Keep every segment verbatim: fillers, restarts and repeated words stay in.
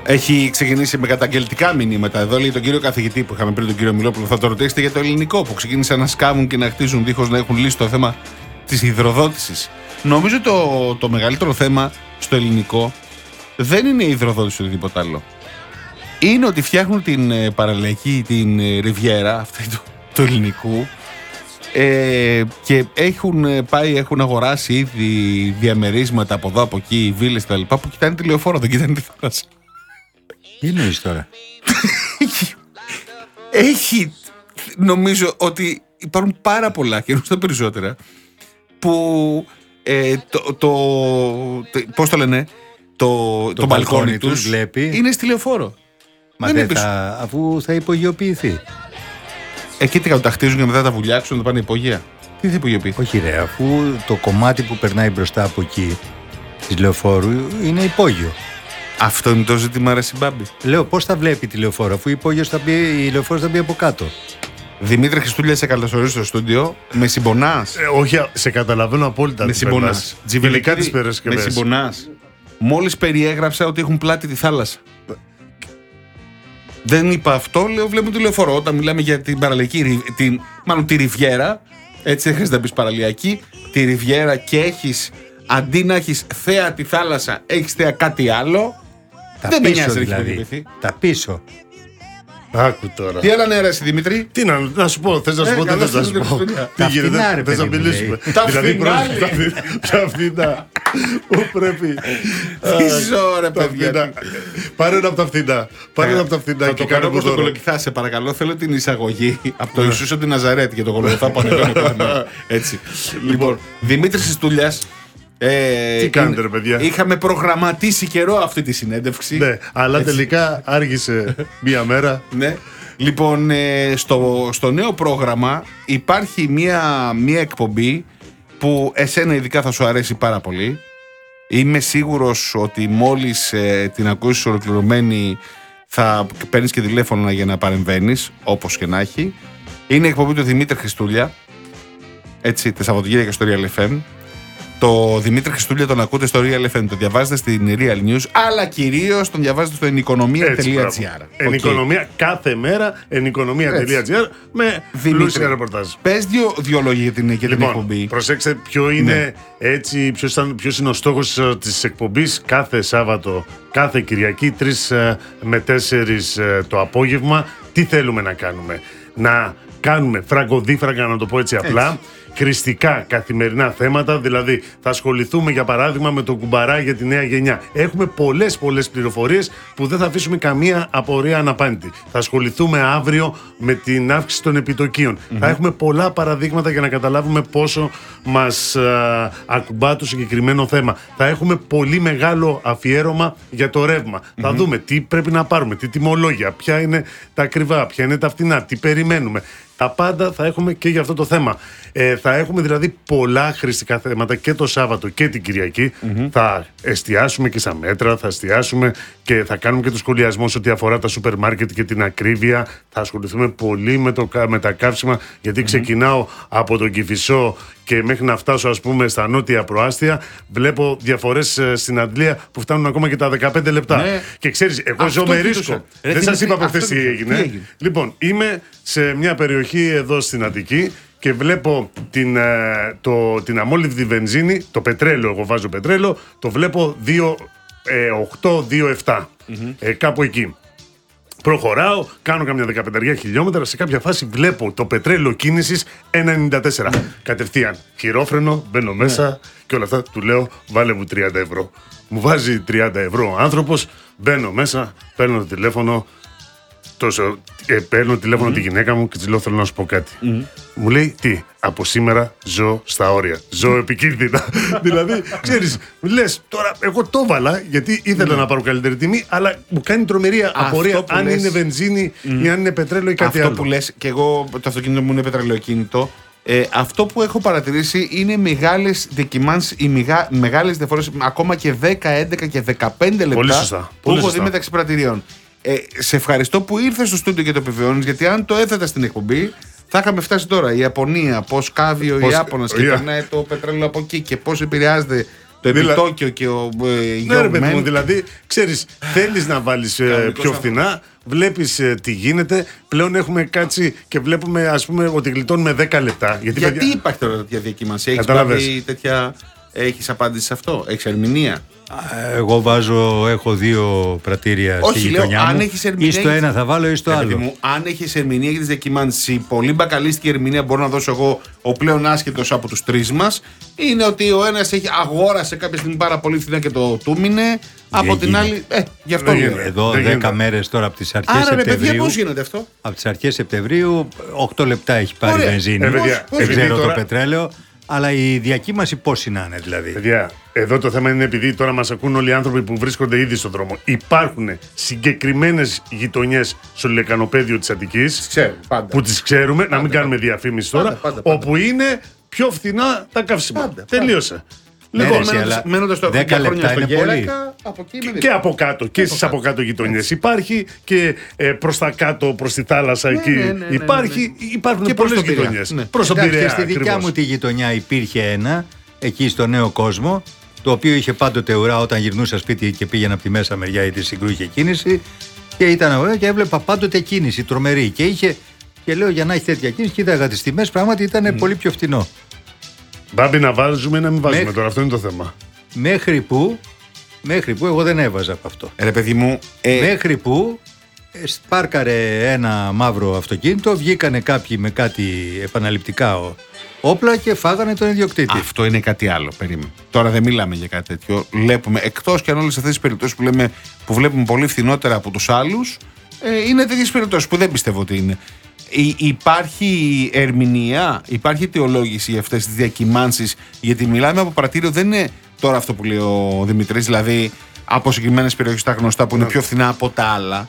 Έχει ξεκινήσει με καταγγελτικά μηνύματα. Εδώ λέει τον κύριο καθηγητή που είχαμε πριν, τον κύριο Μιλόπουλο, θα το ρωτήσετε για το ελληνικό που ξεκίνησαν να σκάβουν και να χτίζουν δίχως να έχουν λύσει το θέμα της υδροδότησης. Νομίζω το, το μεγαλύτερο θέμα στο ελληνικό δεν είναι η υδροδότηση ή οτιδήποτε άλλο. Είναι ότι φτιάχνουν την ε, παραλιακή, την ε, ριβιέρα αυτή του, του ελληνικού ε, και έχουν πάει, έχουν αγοράσει ήδη διαμερίσματα από εδώ, από εκεί, βίλες κτλ. Που κοιτάνε τη λεωφόρο, δεν κοιτάνε τη θάλασσα. Τι εννοείς τώρα? Έχει, νομίζω ότι υπάρχουν πάρα πολλά και νομίζω περισσότερα που ε, το, το, το, πώς το λένε, το, το, το μπαλκόνι τους βλέπει. Είναι στη λεωφόρο. Μα δεν δεν θα, αφού θα υπογειοποιηθεί. Εκεί τι κάνουν, τα χτίζουν και μετά τα βουλιάξουν να πάνε υπογεία. Τι θα υπογειοποιηθεί? Όχι ρε, αφού το κομμάτι που περνάει μπροστά από εκεί της λεωφόρου είναι υπόγειο. Αυτό είναι το ζήτημα, ρε Συμπάμπη. Λέω, πώς θα βλέπει τη λεωφόρο, αφού υπόγειος θα μπει, η λεωφόρος θα μπει από κάτω. Δημήτρη Χριστούλια, σε καλωσορίζω στο στούντιο. Με συμπονάς. Ε, όχι, σε καταλαβαίνω απόλυτα. Με συμπονάς. Τζιβελικά τις Με συμπονάς. Μόλις περιέγραψα ότι έχουν πλάτη τη θάλασσα. Δεν είπα αυτό, λέω, βλέπω τη λεωφόρο. Όταν μιλάμε για την παραλιακή, την, μάλλον τη ριβιέρα, έτσι δεν χρειάζεται να πεις παραλιακή, τη ριβιέρα και έχεις, αντί να έχεις θέα τη θάλασσα, έχεις θέα κάτι άλλο. Τα δεν με πίσω νοιάζει, δηλαδή. Τα πίσω. Άκου τώρα. Τι άλλα νέα, εσύ Δημήτρη? Τι να, να σου πω, θες να σου πω, τι θες να σου πω. Τι γίνεται, θες να μιλήσουμε. Τα Δηλαδή, φθηνά. τα φθηνά. Πού πρέπει. Τι ζω ρε παιδιά. Πάρε ένα από τα φθηνά. Πάρε ένα από τα φθηνά. Θα το κάνω όπως το κολοκυθά, σε παρακαλώ. Θέλω την εισαγωγή από το Ιησούσο την Ναζαρέτη για το κολοκυθά που ανεβαίνει κάθε μέρα. Έτσι. Λοιπόν, Δημήτρης Χριστούλιας. Ε, Τι κάνετε ρε παιδιά? Είχαμε προγραμματίσει καιρό αυτή τη συνέντευξη. Ναι, αλλά έτσι. Τελικά άργησε μία μέρα. Ναι. Λοιπόν, ε, στο, στο νέο πρόγραμμα υπάρχει μία, μία εκπομπή που εσένα ειδικά θα σου αρέσει πάρα πολύ. Είμαι σίγουρος ότι μόλις ε, την ακούσεις ολοκληρωμένη θα παίρνεις και τηλέφωνο για να παρεμβαίνεις, όπως και να έχει. Είναι η εκπομπή του Δημήτρη Χριστούλια. Έτσι, τα Σαββατοκύριακα στο Real εφ εμ. Το Δημήτρη Χριστούλια τον ακούτε στο Real εφ εμ, το διαβάζετε στην Real News, αλλά κυρίως τον διαβάζετε στο ενικονομία τελεία τζι άρ. Ενικονομία κάθε μέρα, ενικονομία τελεία τζι άρ με πλούσια ρεπορτάζ. Πες δύο, δύο λόγια για την, για την λοιπόν, εκπομπή. Προσέξτε ποιο είναι, ναι. έτσι, ποιος, ήταν, ποιος είναι ο στόχος της εκπομπής κάθε Σάββατο, κάθε Κυριακή, τρεις με τέσσερις το απόγευμα. Τι θέλουμε να κάνουμε? Να κάνουμε φραγκοδίφραγκα, να το πω έτσι απλά. Έτσι. Χρηστικά καθημερινά θέματα, δηλαδή θα ασχοληθούμε για παράδειγμα με το κουμπαρά για τη νέα γενιά. Έχουμε πολλές πολλές πληροφορίες που δεν θα αφήσουμε καμία απορία αναπάντητη. Θα ασχοληθούμε αύριο με την αύξηση των επιτοκίων. Mm-hmm. Θα έχουμε πολλά παραδείγματα για να καταλάβουμε πόσο μας α, ακουμπά το συγκεκριμένο θέμα. Θα έχουμε πολύ μεγάλο αφιέρωμα για το ρεύμα. Mm-hmm. Θα δούμε τι πρέπει να πάρουμε, τι τιμολόγια, ποια είναι τα ακριβά, ποια είναι τα φτηνά, τι περιμένουμε. Τα πάντα θα έχουμε και για αυτό το θέμα. Ε, θα έχουμε δηλαδή πολλά χρηστικά θέματα και το Σάββατο και την Κυριακή. Mm-hmm. Θα εστιάσουμε και στα μέτρα, θα εστιάσουμε και θα κάνουμε και το σχολιασμό σε ό,τι αφορά τα σούπερ μάρκετ και την ακρίβεια. Θα ασχοληθούμε πολύ με, το, με τα καύσιμα, γιατί mm-hmm. ξεκινάω από τον Κηφισό και μέχρι να φτάσω ας πούμε στα νότια προάστια, βλέπω διαφορές ε, στην Αντλία που φτάνουν ακόμα και τα δεκαπέντε λεπτά. Ναι. Και ξέρεις, εγώ ζω με ρίσκο. Δεν σας είπα από χθες τι έγινε. έγινε. Λοιπόν, είμαι σε μια περιοχή εδώ στην Αττική και βλέπω την, ε, το, την αμόλυβδη βενζίνη, το πετρέλαιο, εγώ βάζω πετρέλαιο, το βλέπω δύο οκτώ δύο επτά, mm-hmm. ε, κάπου εκεί. Προχωράω, κάνω καμιά δεκαπέντε χιλιόμετρα, σε κάποια φάση βλέπω το πετρέλαιο κίνησης ένα ενενήντα τέσσερα. Mm. Κατευθείαν, χειρόφρενο, μπαίνω μέσα mm. και όλα αυτά του λέω βάλε μου τριάντα ευρώ. Μου βάζει τριάντα ευρώ ο άνθρωπος, μπαίνω μέσα, παίρνω το τηλέφωνο, τόσο, ε, παίρνω τηλέφωνο mm. τη γυναίκα μου και της λέω θέλω να σου πω κάτι. Mm. Μου λέει τι, από σήμερα ζω στα όρια, ζω επικίνδυνα. Δηλαδή, ξέρεις, λες τώρα εγώ το έβαλα γιατί ήθελα mm. να πάρω καλύτερη τιμή, αλλά μου κάνει τρομερή απορία αν λες... είναι βενζίνη mm. ή αν είναι πετρέλαιο ή κάτι αυτό άλλο. Αυτό που λες, και εγώ το αυτοκίνητο μου είναι πετρελαιοκίνητο, ε, αυτό που έχω παρατηρήσει είναι μεγάλες δεκιμάνσεις, οι μεγα, μεγάλες διαφορές, ακόμα και δέκα, έντεκα και δεκαπέντε λεπτά. Πολύ σωστά. Που έχω δει μεταξύ πρατηριών. Ε, σε ευχαριστώ που ήρθες στο στούντιο και το επιβεβαιώνεις, γιατί αν το έθετα στην εκπομπή θα είχαμε φτάσει τώρα. Η Ιαπωνία, πώς κάβει ο Ιάπωνας και περνάει το πετρέλαιο από εκεί και πώς επηρεάζεται το Δηλα... επιτόκιο και ο ε, ναι, ρε παιδί μου, δηλαδή, ξέρεις, θέλεις να βάλεις ε, πιο φθηνά, βλέπεις ε, τι γίνεται. Πλέον έχουμε κάτσει και βλέπουμε, ας πούμε, ότι γλιτώνουμε δέκα λεπτά. Γιατί, γιατί παιδιά... υπάρχει τώρα τέτοια διακύμανση, έχεις πάρει τέτοια, έχεις απάντηση σε αυτό, έχεις ερμηνεία? Εγώ βάζω, έχω δύο πρατήρια όχι, στη λέω, γειτονιά αν μου. έχεις ερμηνεία, Ή στο ένα θα βάλω ή στο ε, άλλο. μου, αν έχεις ερμηνεία για τις διακυμάνσεις, η πολύ μπακαλίστικη ερμηνεία μπορώ να δώσω εγώ, ο πλέον άσχετος από τους τρεις μας, είναι ότι ο ένας έχει αγόρασε κάποια στιγμή πάρα πολύ φθηνά και το τούμινε. Από την άλλη, ε, γι' αυτό λέω. Εδώ δέκα μέρες τώρα από τις αρχές Άρα, Σεπτεμβρίου. Άρα, παιδιά, πώς γίνεται αυτό? Από τις αρχές Σεπτεμβρίου, οκτώ λεπτά έχει πάρει Ωραία. βενζίνη. Ε, παιδιά, δεν ξέρω τώρα... το πετρέλαιο. Αλλά η διακύμαση πώς είναι δηλαδή. Παιδιά, εδώ το θέμα είναι επειδή τώρα μας ακούν όλοι οι άνθρωποι που βρίσκονται ήδη στον δρόμο. Υπάρχουν συγκεκριμένες γειτονιές στο λεκανοπέδιο της Αττικής Ξέρουμε, πάντα. που τις ξέρουμε, Πάντα, να μην πάντα. κάνουμε διαφήμιση τώρα, Πάντα, πάντα, πάντα. όπου είναι πιο φθηνά τα καύσιμα. Πάντα, Τελείωσε. Ναι, Λοιπόν, ρε, εσύ, αλλά μένοντας το δέκα λεπτά είναι πολύ. Από εκεί και από κάτω, και στις από κάτω γειτονιές υπάρχει και ε, προς τα κάτω, προς τη θάλασσα Ναι, εκεί ναι, ναι, ναι, ναι. υπάρχει, υπάρχουν Και προς πολλές τον Πειραιά. γειτονιές. Ναι. Προς τον Εντάξει, Πειραιά, στη δικιά ακριβώς. μου τη γειτονιά υπήρχε ένα, εκεί στο Νέο Κόσμο, το οποίο είχε πάντοτε ουρά όταν γυρνούσα σπίτι και πήγαινα από τη μέσα μεριά ή τη Συγκρού είχε κίνηση. Και ήταν ωραίο και έβλεπα πάντοτε κίνηση τρομερή. Και είχε, και λέω για να έχει τέτοια κίνηση, κοίταγα τις τιμές, πράγματι ήταν mm. πολύ πιο φτηνό. Μπάμπη, να βάζουμε ή να μην βάζουμε Μέχρι- τώρα, αυτό είναι το θέμα. Μέχρι που, μέχρι που εγώ δεν έβαζα από αυτό. Ρε παιδί μου, ε, Μέχρι που ε, σπάρκαρε ένα μαύρο αυτοκίνητο, βγήκανε κάποιοι με κάτι επαναληπτικά ο- όπλα και φάγανε τον ιδιοκτήτη. αυτό είναι κάτι άλλο. Περίμενε. Τώρα δεν μιλάμε για κάτι τέτοιο. Βλέπουμε, εκτός και αν όλες αυτές τις περιπτώσεις που, λέμε, που βλέπουμε πολύ φθηνότερα από τους άλλους, ε, είναι τέτοιες περιπτώσεις που δεν πιστεύω ότι είναι. Υ- υπάρχει ερμηνεία, υπάρχει αιτιολόγηση για αυτές τις διακυμάνσεις, γιατί μιλάμε από πρατήριο, δεν είναι τώρα αυτό που λέει ο Δημητρής, δηλαδή από συγκεκριμένες περιοχές τα γνωστά που είναι πιο φθηνά από τα άλλα.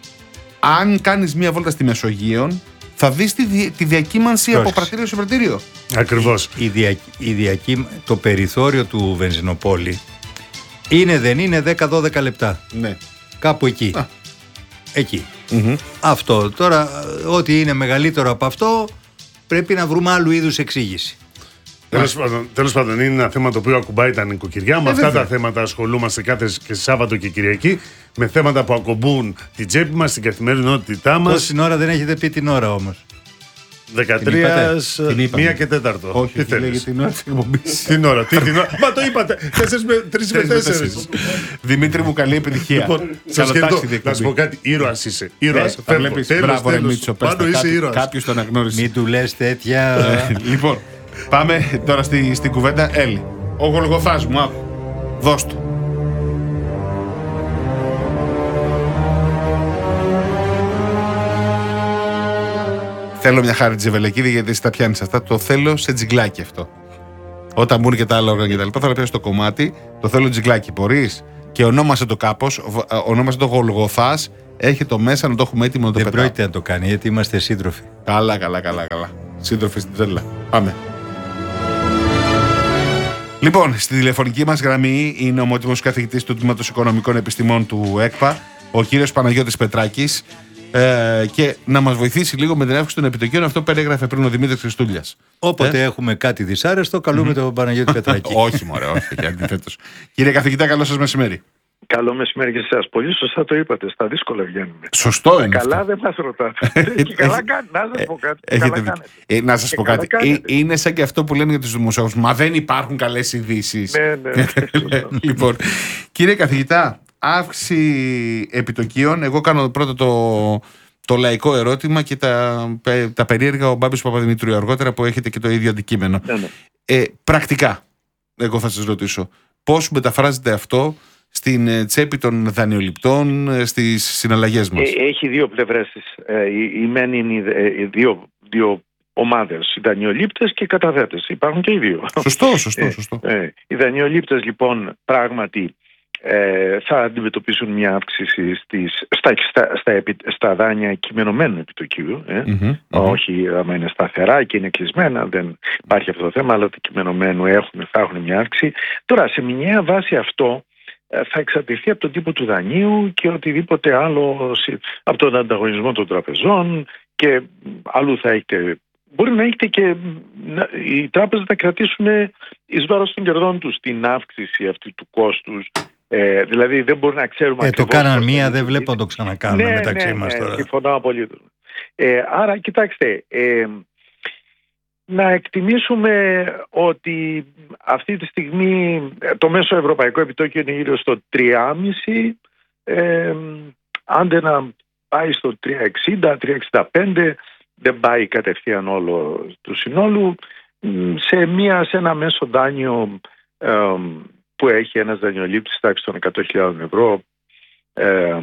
Αν κάνεις μία βόλτα στη Μεσογείον, θα δεις τη, δι- τη διακύμανση από Πρόσεξε. πρατήριο σε πρατήριο. Ακριβώς. Η δια, η διακύμα- το περιθώριο του βενζινοπόλη είναι δεν είναι δέκα με δώδεκα λεπτά. Ναι. Κάπου εκεί. Α. Εκεί. Μμμ. Αυτό. Τώρα, ό,τι είναι μεγαλύτερο από αυτό, πρέπει να βρούμε άλλου είδους εξήγηση. Τέλος πάντων, τέλος πάντων, είναι ένα θέμα το οποίο ακουμπάει τα νοικοκυριά. Με Ε, αυτά βέβαια. τα θέματα ασχολούμαστε κάθε και Σάββατο και Κυριακή. Με θέματα που ακουμπούν την τσέπη μας, την καθημερινότητά μας. Τόση ώρα δεν έχετε πει την ώρα όμως. δεκατρία, είπατε? σ- Την είπαμε. μία και τέταρτο. Όχι, τι τι λέγεται θέλεις. την ώρα της εκπομπής. Την ώρα, τι την ώρα. Μα το είπατε. Τέσσερις με τρεις με Τρεις με τέσσερις. τέσσερις. Δημήτρη μου, καλή επιτυχία. Λοιπόν, σας Καλό χαιρετώ. ταξίδι εκπομπή. Να σου πω κάτι. Ήρωας είσαι. Ήρωας. Ε, θα Φεύγω. βλέπεις. Τέλος, Μπράβο, ρε τέλος. Μίτσο, πες Πάνω τα, είσαι κάποιος- ήρωας. Κάποιος τον αναγνώρισε. Μην του λες τέτοια. Ε, Λοιπόν, πάμε τώρα στη, στην κουβέντα. Έλλη. Ο Γολγοθάς μου, άκου. Δώσ' του. Θέλω μια χάρη τζεβελεκίδη, γιατί εσύ τα πιάνεις αυτά. Το θέλω σε τζιγκλάκι αυτό. Όταν μπουν και τα άλλα όργανα και τα λοιπά, θα τα πιάσω το κομμάτι. Το θέλω τζιγκλάκι. Μπορείς. Και ονόμασε το κάπως. β- ε, Ονόμασε το Γολγοθάς. Έχει το μέσα να το έχουμε έτοιμο να το Δεν πετάω. πρόκειται να το κάνει γιατί είμαστε σύντροφοι. Καλά, καλά, καλά, καλά. Σύντροφοι στην τρέλα. Πάμε. Λοιπόν, στη τηλεφωνική μας γραμμή είναι ο ομότιμος καθηγητής του Τμήματος Οικονομικών Επιστημών του ΕΚΠΑ, ο κύριος Παναγιώτης Πετράκης, ε, και να μας βοηθήσει λίγο με την αύξηση των επιτοκίων. Αυτό περιγράφε πριν ο Δημήτρης Χριστούλιας. Όποτε έχουμε κάτι δυσάρεστο, καλούμε τον Παναγιώτη Πετράκη. Όχι, μωρέ, όχι, και αντιθέτως. Κύριε καθηγητά, καλό σας μεσημέρι. Καλό μεσημέρι και σε εσάς. Πολύ σωστά το είπατε. Στα δύσκολα βγαίνουμε. Σωστό είναι. Καλά αυτό. δεν μας ρωτάτε. Και καλά κάνετε. Να σας πω κάτι. Έχετε Καλά δίκιο. κάνετε. Ε, να σας Και πω καλά κάτι. κάνετε. Ε, είναι σαν και αυτό που λένε για τους δημοσιογράφους. Μα δεν υπάρχουν καλές ειδήσεις. Ναι, ναι. Σωστά. Λοιπόν, κύριε καθηγητά, αύξηση επιτοκίων. Εγώ κάνω πρώτα το, το λαϊκό ερώτημα και τα, πε- τα περίεργα ο Μπάμπης Παπαδημητρίου αργότερα, που έχετε και το ίδιο αντικείμενο. Ναι, ναι. Ε, πρακτικά, εγώ θα σας ρωτήσω, πώς μεταφράζεται αυτό στην ε, τσέπη των δανειοληπτών, ε, στις συναλλαγές μας. Ε, Έχει δύο πλευρές της. Ε, Η η μεν είναι οι δε- οι δύο, δύο ομάδες. Οι δανειολήπτες και οι καταθέτες. Υπάρχουν και οι δύο. Σωστό, σωστό, Ε, σωστό. Ε, οι δανειολήπτες λοιπόν πράγματι ε, θα αντιμετωπίσουν μια αύξηση στις, στα, στα, στα, επι- στα δάνεια κειμενωμένου επιτοκίου. Ε. Μμμ, μμμ. Όχι, άμα είναι σταθερά και είναι κλεισμένα, δεν υπάρχει αυτό το θέμα, αλλά το κειμενωμένο έχουν, θα έχουν μια αύξηση. Τώρα, σε μηνιαία βάση αυτό ε, θα εξαρτηθεί από τον τύπο του δανείου και οτιδήποτε άλλο, συ- από τον ανταγωνισμό των τραπεζών, και αλλού θα έχετε μπορεί να έχετε και να, οι τράπεζες να κρατήσουν εις βάρος των κερδών τους την αύξηση αυτή του κόστους. Ε, δηλαδή δεν μπορεί να ξέρουμε. Ε, το κάναν μία, δεν βλέπω να το ξανακάνουμε ναι, μεταξύ ναι, μας ναι, τώρα. συμφωνώ απολύτως. Ε, άρα, κοιτάξτε, ε, να εκτιμήσουμε ότι αυτή τη στιγμή το μέσο ευρωπαϊκό επιτόκιο είναι γύρω στο τρία κόμμα πέντε. Ε, άντε να πάει στο τρία κόμμα εξήντα, τρία κόμμα εξήντα πέντε, δεν πάει κατευθείαν όλο του συνόλου. Σε, μια, σε ένα μέσο δάνειο ε, που έχει ένας δανειολήπτης τάξη των εκατό χιλιάδων ευρώ, ε,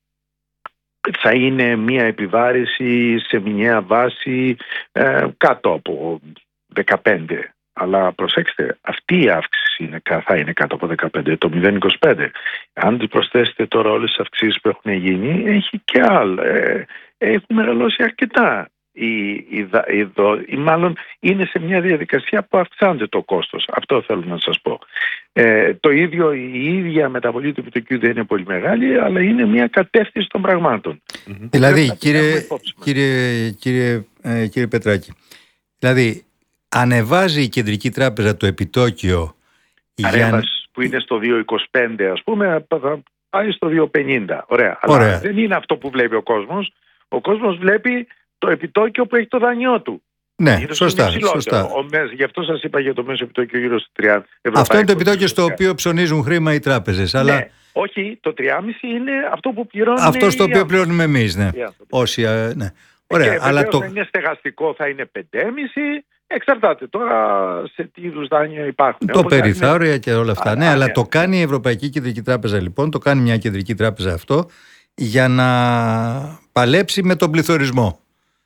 θα είναι μια επιβάρηση σε μηνιαία βάση ε, κάτω από δεκαπέντε. Αλλά προσέξτε, αυτή η αύξηση είναι, θα είναι κάτω από δεκαπέντε, το μηδέν κόμμα είκοσι πέντε. Αν προσθέσετε τώρα όλες τις αυξήσεις που έχουν γίνει, έχει και άλλα. Ε, έχουν μεγαλώσει αρκετά. Η, η, η, η, μάλλον είναι σε μια διαδικασία που αυξάνεται το κόστος. Αυτό θέλω να σας πω. Ε, το ίδιο, η ίδια μεταβολή του επιτοκίου δεν είναι πολύ μεγάλη, αλλά είναι μια κατεύθυνση των πραγμάτων. Mm-hmm. Δηλαδή, κύριε, κύριε, κύριε, ε, κύριε Πετράκη, δηλαδή ανεβάζει η Κεντρική Τράπεζα το επιτόκιο για... που είναι στο δύο κόμμα είκοσι πέντε, ας πούμε, θα πάει στο δύο κόμμα πενήντα. Ωραία. Ωραία. Αλλά δεν είναι αυτό που βλέπει ο κόσμος. Ο κόσμος βλέπει το επιτόκιο που έχει το δανειό του. Ναι, σωστά. σωστά. Ο, ο, γι' αυτό σας είπα για το μέσο επιτόκιο γύρω στο τριάντα. Αυτό είναι το επιτόκιο στο οποίο ψωνίζουν χρήμα οι τράπεζες. Ναι, αλλά... όχι, το τρία κόμμα πέντε είναι αυτό που πληρώνουν. Αυτό στο οποίο άνθρωποι. πληρώνουμε εμείς, ναι. Όσοι, ναι. Ωραία, και αλλά το... αν είναι στεγαστικό θα είναι πέντε κόμμα πέντε. Εξαρτάται τώρα σε τι είδους δάνεια υπάρχουν. Το περιθώρια είναι... και όλα αυτά. Α, ναι, α, αλλά ναι. το κάνει η Ευρωπαϊκή Κεντρική Τράπεζα λοιπόν, το κάνει μια κεντρική τράπεζα αυτό για να παλέψει με τον πληθωρισμό.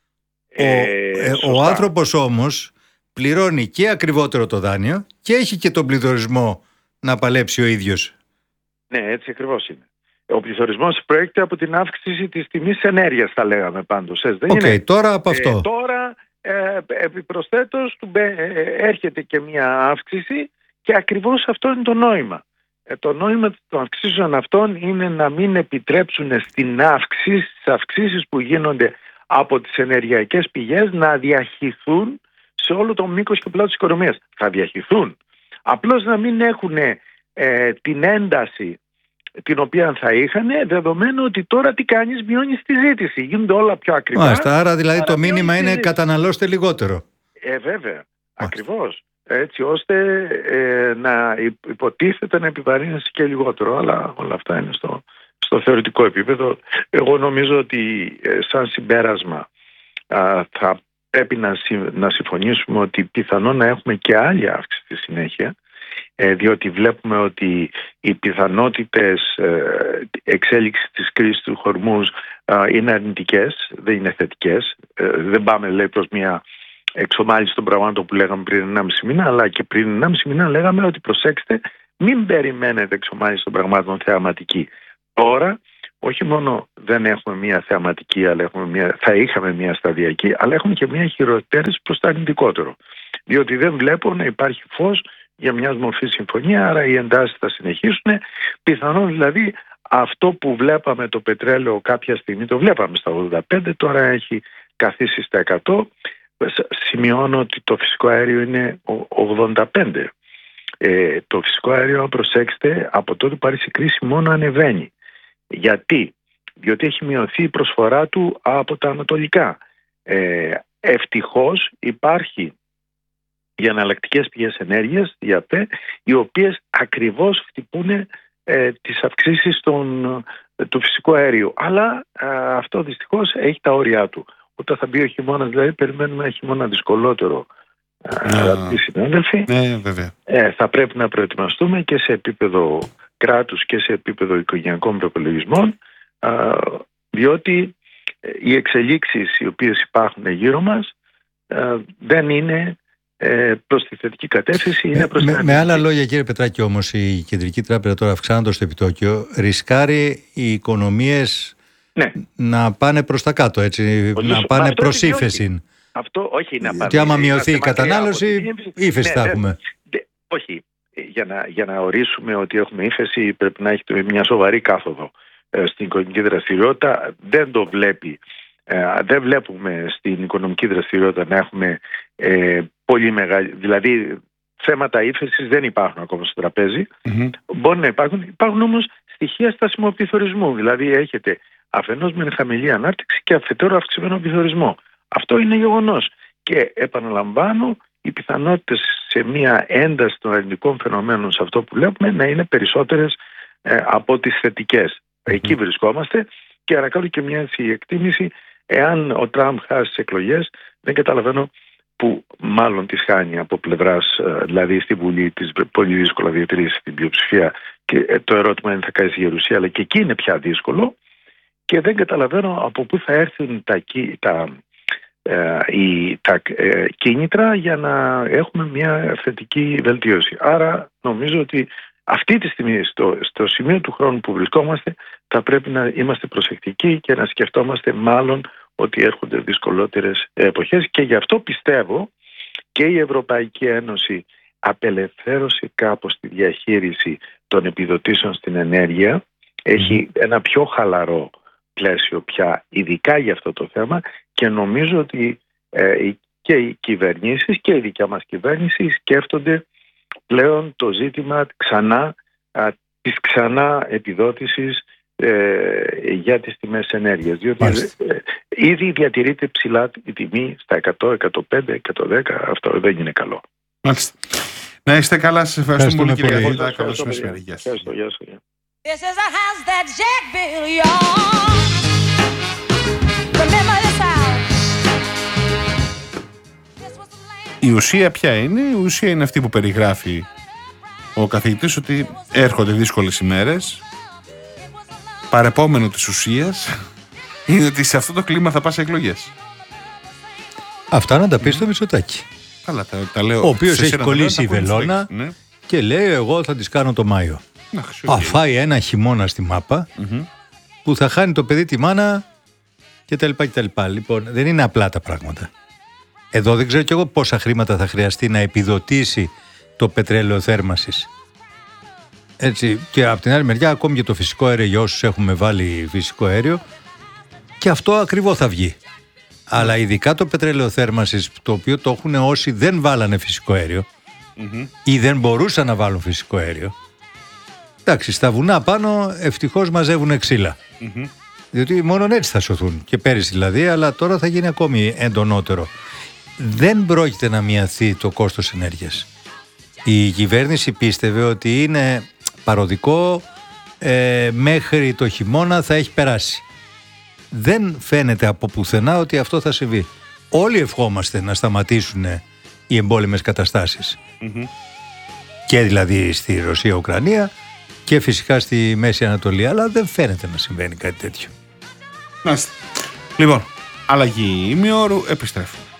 Ε, ο, ο άνθρωπος όμως πληρώνει και ακριβότερο το δάνειο και έχει και τον πληθωρισμό να παλέψει ο ίδιος. Ναι, έτσι ακριβώς είναι. Ο πληθωρισμός προέρχεται από την αύξηση της τιμής ενέργειας, θα λέγαμε πάντως. Δεν okay, είναι. Τώρα από αυτό. Ε, τώρα ε, επιπροσθέτως ε, έρχεται και μια αύξηση και ακριβώς αυτό είναι το νόημα. Ε, το νόημα των αυξήσεων αυτών είναι να μην επιτρέψουν στην αύξηση, στις αυξήσεις που γίνονται από τις ενεργειακές πηγές να διαχυθούν σε όλο το μήκος και πλάτος της οικονομίας. Θα διαχυθούν. Απλώς να μην έχουν ε, την ένταση την οποία θα είχαν, δεδομένου ότι τώρα τι κάνεις, μειώνεις τη ζήτηση. Γίνονται όλα πιο ακριβά. Μάλιστα, άρα δηλαδή άρα το μήνυμα είναι καταναλώστε λιγότερο. Ε, βέβαια. Μάλιστα. Ακριβώς. Έτσι ώστε ε, να υποτίθεται να επιβαρύνεσαι και λιγότερο. Αλλά όλα αυτά είναι στο, στο θεωρητικό επίπεδο. Εγώ νομίζω ότι ε, σαν συμπέρασμα α, θα πρέπει να, να συμφωνήσουμε ότι πιθανόν να έχουμε και άλλη αύξηση στη συνέχεια, ε, διότι βλέπουμε ότι οι πιθανότητες ε, εξέλιξης της κρίσης του Χορμούζ ε, είναι αρνητικές, δεν είναι θετικές. Ε, δεν πάμε, λέει, προς μια εξομάλυνση των πραγμάτων που λέγαμε πριν ενάμιση μήνα, αλλά και πριν ενάμιση μήνα λέγαμε ότι προσέξτε, μην περιμένετε εξομάλυνση των πραγμάτων θεαματική. Τώρα, όχι μόνο δεν έχουμε μια θεαματική, αλλά έχουμε μια, θα είχαμε μια σταδιακή, αλλά έχουμε και μια χειροτέρηση προς το αρνητικότερο. Διότι δεν βλέπω να υπάρχει φως για μια μορφή συμφωνία, άρα οι εντάσεις θα συνεχίσουν. Πιθανόν δηλαδή αυτό που βλέπαμε το πετρέλαιο κάποια στιγμή, το βλέπαμε στα ογδόντα πέντε, τώρα έχει καθίσει στα εκατό. Σημειώνω ότι το φυσικό αέριο είναι ογδόντα πέντε. Ε, το φυσικό αέριο, προσέξτε, από τότε που άρχισε η κρίση μόνο ανεβαίνει. Γιατί? Διότι έχει μειωθεί η προσφορά του από τα ανατολικά. Ε, ευτυχώς υπάρχει για εναλλακτικές πηγές ενέργειας, για πέ, οι οποίες ακριβώς χτυπούν ε, τις αυξήσεις των, του φυσικού αερίου. Αλλά ε, αυτό δυστυχώς έχει τα όρια του. Όταν θα μπει ο χειμώνας, δηλαδή περιμένουμε ένα χειμώνα δυσκολότερο, αγαπητοί συνάδελφοι. Ναι, βέβαια. Ε, θα πρέπει να προετοιμαστούμε και σε επίπεδο κράτους και σε επίπεδο οικογενειακών προπολογισμών, α, διότι οι εξελίξεις οι οποίες υπάρχουν γύρω μας α, δεν είναι ε, προς τη θετική κατεύθυνση. Είναι προς με, με άλλα λόγια, κύριε Πετράκη, όμως η Κεντρική Τράπεζα τώρα, αυξάνοντας το επιτόκιο, ρισκάρει οι οικονομίες ναι. να πάνε προς τα κάτω, έτσι, Ως, να πάνε προς ύφεση. Αυτό όχι να πάνε. Και άμα μειωθεί η κατανάλωση, ύφεση θα έχουμε. Δε, όχι. Για να, για να ορίσουμε ότι έχουμε ύφεση πρέπει να έχει μια σοβαρή κάθοδο ε, στην οικονομική δραστηριότητα. Δεν το βλέπει Ε, δεν βλέπουμε στην οικονομική δραστηριότητα να έχουμε ε, πολύ μεγάλη, δηλαδή θέματα ύφεσης δεν υπάρχουν ακόμα στο τραπέζι. Mm-hmm. Μπορεί να υπάρχουν, υπάρχουν όμως στοιχεία στάσιμου πληθωρισμού. Δηλαδή έχετε αφενός με χαμηλή ανάπτυξη και αφετέρου αυξημένο πληθωρισμό. Αυτό είναι γεγονός. Και επαναλαμβάνω, οι πιθανότητες σε μια ένταση των αρνητικών φαινομένων σε αυτό που βλέπουμε να είναι περισσότερες ε, από τις θετικές. Mm-hmm. Εκεί βρισκόμαστε και ανακάλω και μια έτσι εκτίμηση. Εάν ο Τραμπ χάσει τις εκλογές, δεν καταλαβαίνω που μάλλον τις χάνει από πλευράς, δηλαδή στη Βουλή της πολύ δύσκολα διατηρήσει την πλειοψηφία και το ερώτημα είναι θα κάνει στη Γερουσία, αλλά και εκεί είναι πια δύσκολο και δεν καταλαβαίνω από πού θα έρθουν τα, τα, ε, η, τα ε, κίνητρα για να έχουμε μια θετική βελτίωση. Άρα νομίζω ότι αυτή τη στιγμή στο, στο σημείο του χρόνου που βρισκόμαστε θα πρέπει να είμαστε προσεκτικοί και να σκεφτόμαστε μάλλον ότι έρχονται δυσκολότερες εποχές και γι' αυτό πιστεύω και η Ευρωπαϊκή Ένωση απελευθέρωσε κάπως τη διαχείριση των επιδοτήσεων στην ενέργεια. Έχει ένα πιο χαλαρό πλαίσιο πια ειδικά για αυτό το θέμα και νομίζω ότι ε, και οι κυβερνήσεις και η δικιά μας κυβέρνηση σκέφτονται πλέον το ζήτημα ξανά α, της ξανά επιδότησης ε, για τις τιμές ενέργειας. Διότι ε, ήδη διατηρείται ψηλά η τιμή στα εκατό, εκατόν πέντε, εκατόν δέκα. Αυτό δεν είναι καλό. Μάλιστα. Να είστε καλά. Σας ευχαριστούμε πολύ, κύριε Γαβριλά. Καλώς μεσημέρι. Γεια σας. Η ουσία ποια είναι? Η ουσία είναι αυτή που περιγράφει ο καθηγητής, ότι έρχονται δύσκολες ημέρες. Παρεπόμενο της ουσίας είναι ότι σε αυτό το κλίμα θα πας σε εκλογές. Αυτά να τα πει στο Μητσοτάκη. Καλά, τα, τα λέω. Ο οποίος έχει κολλήσει η βελόνα ναι. και λέει εγώ θα τις κάνω το Μάιο. Okay. Α, φάει ένα χειμώνα στη μάπα mm-hmm. που θα χάνει το παιδί τη μάνα κτλ. Λοιπόν, δεν είναι απλά τα πράγματα. Εδώ δεν ξέρω κι εγώ πόσα χρήματα θα χρειαστεί να επιδοτήσει το πετρέλαιο θέρμασης. Έτσι, και από την άλλη μεριά ακόμη και το φυσικό αέριο για όσους έχουμε βάλει φυσικό αέριο και αυτό ακριβώς θα βγει. Αλλά ειδικά το πετρέλαιο θέρμασης, το οποίο το έχουν όσοι δεν βάλανε φυσικό αέριο mm-hmm. ή δεν μπορούσαν να βάλουν φυσικό αέριο. Εντάξει, στα βουνά πάνω ευτυχώς μαζεύουν ξύλα. Mm-hmm. Διότι μόνο έτσι θα σωθούν. Και πέρυσι δηλαδή, αλλά τώρα θα γίνει ακόμη εντονότερο. Δεν πρόκειται να μειωθεί το κόστος ενέργειας. Η κυβέρνηση πίστευε ότι είναι παροδικό, ε, μέχρι το χειμώνα θα έχει περάσει. Δεν φαίνεται από πουθενά ότι αυτό θα συμβεί. Όλοι ευχόμαστε να σταματήσουν οι εμπόλεμες καταστάσεις. Mm-hmm. Και δηλαδή στη Ρωσία-Ουκρανία και φυσικά στη Μέση Ανατολή, αλλά δεν φαίνεται να συμβαίνει κάτι τέτοιο. Μάλιστα. Λοιπόν, αλλαγή ημιώρου, επιστρέφουμε.